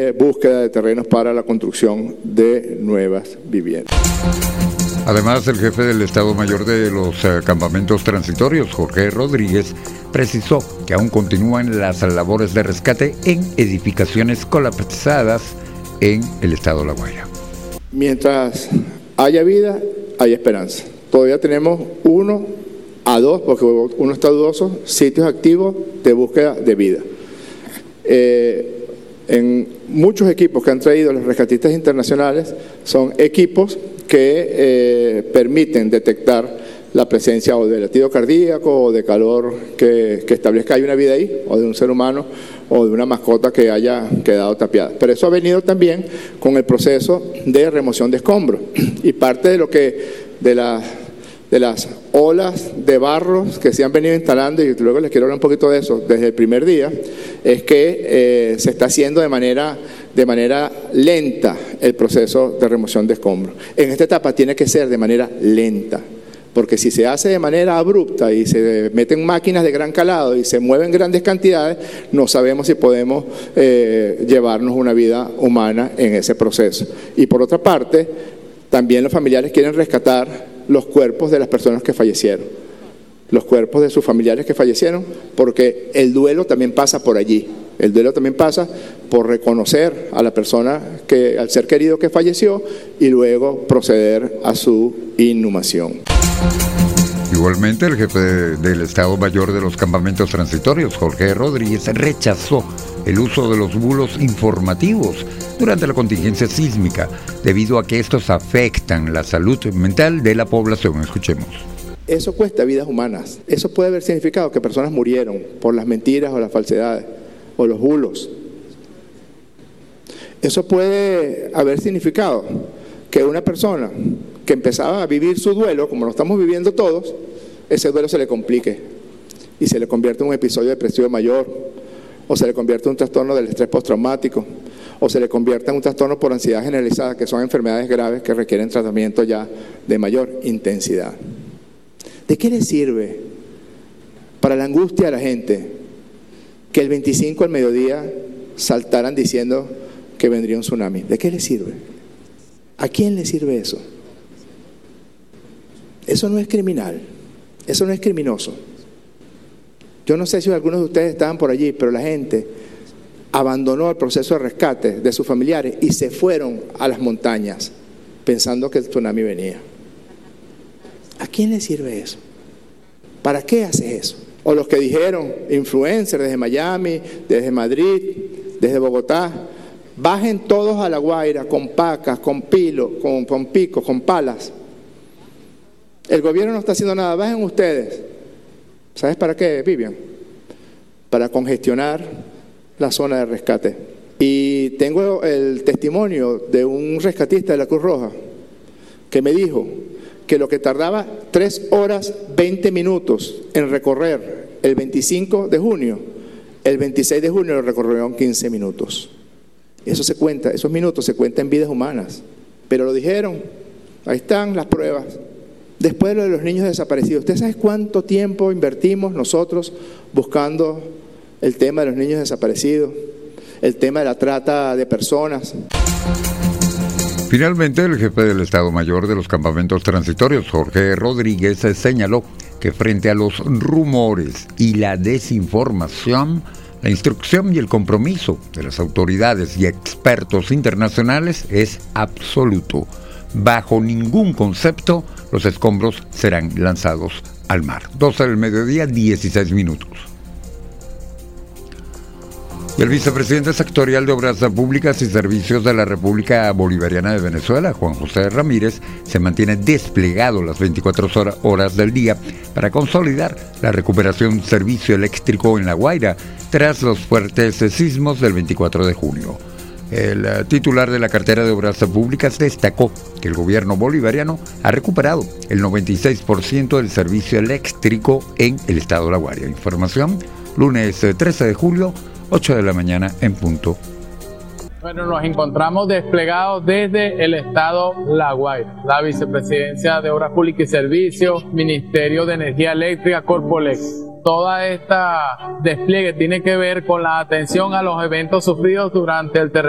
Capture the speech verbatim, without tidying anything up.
de búsqueda de terrenos para la construcción de nuevas viviendas. Además, el jefe del Estado Mayor de los eh, campamentos transitorios, Jorge Rodríguez, precisó que aún continúan las labores de rescate en edificaciones colapsadas en el estado de La Guaira. Mientras haya vida, hay esperanza. Todavía tenemos uno a dos, porque uno está dudoso, sitios activos de búsqueda de vida. Eh, en muchos equipos que han traído los rescatistas internacionales son equipos que eh, permiten detectar la presencia o de latido cardíaco o de calor que, que establezca hay una vida ahí, o de un ser humano o de una mascota que haya quedado tapiada. Pero eso ha venido también con el proceso de remoción de escombros, y parte de lo que de la de las olas de barros que se han venido instalando, y luego les quiero hablar un poquito de eso, desde el primer día, es que eh, se está haciendo de manera, de manera lenta el proceso de remoción de escombros. En esta etapa tiene que ser de manera lenta, porque si se hace de manera abrupta y se meten máquinas de gran calado y se mueven grandes cantidades, no sabemos si podemos eh, llevarnos una vida humana en ese proceso. Y por otra parte, también los familiares quieren rescatar los cuerpos de las personas que fallecieron, los cuerpos de sus familiares que fallecieron, porque el duelo también pasa por allí. El duelo también pasa por reconocer a la persona, que, al ser querido que falleció, y luego proceder a su inhumación. Igualmente, el jefe del Estado Mayor de los Campamentos Transitorios, Jorge Rodríguez, rechazó el uso de los bulos informativos durante la contingencia sísmica, debido a que estos afectan la salud mental de la población. Escuchemos. Eso cuesta vidas humanas. Eso puede haber significado que personas murieron por las mentiras o las falsedades o los bulos. Eso puede haber significado que una persona que empezaba a vivir su duelo, como lo estamos viviendo todos, ese duelo se le complique y se le convierte en un episodio depresivo mayor, o se le convierte en un trastorno del estrés postraumático, o se le convierte en un trastorno por ansiedad generalizada, que son enfermedades graves que requieren tratamiento ya de mayor intensidad. ¿De qué le sirve para la angustia de la gente que el veinticinco al mediodía saltaran diciendo que vendría un tsunami? ¿De qué le sirve? ¿A quién le sirve eso? Eso no es criminal, eso no es criminoso. Yo no sé si algunos de ustedes estaban por allí, pero la gente abandonó el proceso de rescate de sus familiares y se fueron a las montañas pensando que el tsunami venía. ¿A quién le sirve eso? ¿Para qué hace eso? O los que dijeron, influencers desde Miami, desde Madrid, desde Bogotá, bajen todos a La Guaira con pacas, con pilo, con, con picos, con palas. El gobierno no está haciendo nada, bajen ustedes. ¿Sabes para qué, Vivian? Para congestionar la zona de rescate. Y tengo el testimonio de un rescatista de la Cruz Roja que me dijo que lo que tardaba tres horas veinte minutos en recorrer el veinticinco de junio, el veintiséis de junio lo recorrió en quince minutos. Eso se cuenta, esos minutos se cuentan en vidas humanas. Pero lo dijeron, ahí están las pruebas. Después de lo de los niños desaparecidos, ¿usted sabe cuánto tiempo invertimos nosotros buscando el tema de los niños desaparecidos, el tema de la trata de personas? Finalmente, el jefe del Estado Mayor de los Campamentos Transitorios, Jorge Rodríguez, señaló que frente a los rumores y la desinformación, la instrucción y el compromiso de las autoridades y expertos internacionales es absoluto. Bajo ningún concepto, los escombros serán lanzados al mar. doce del mediodía, dieciséis minutos. Y el vicepresidente sectorial de Obras Públicas y Servicios de la República Bolivariana de Venezuela, Juan José Ramírez, se mantiene desplegado las veinticuatro horas del día para consolidar la recuperación del servicio eléctrico en La Guaira tras los fuertes sismos del veinticuatro de junio. El titular de la cartera de Obras Públicas destacó que el gobierno bolivariano ha recuperado el noventa y seis por ciento del servicio eléctrico en el estado de La Guaira. Información, lunes trece de julio, ocho de la mañana en punto. Bueno, nos encontramos desplegados desde el estado La Guaira, la Vicepresidencia de Obras Públicas y Servicios, Ministerio de Energía Eléctrica, Corpolex. Toda esta despliegue tiene que ver con la atención a los eventos sufridos durante el terremoto